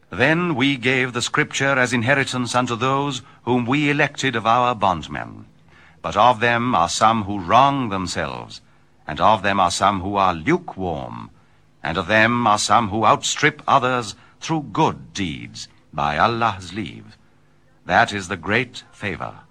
Then we gave the Scripture as inheritance unto those whom we elected of our bondmen. But of them are some who wrong themselves, and of them are some who are lukewarm, and of them are some who outstrip others through good deeds, by Allah's leave. That is the great favor.